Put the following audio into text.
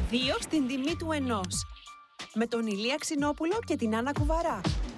2 στην τιμή του 1. Με τον Ηλία Ξινόπουλο και την Άννα Κουβαρά.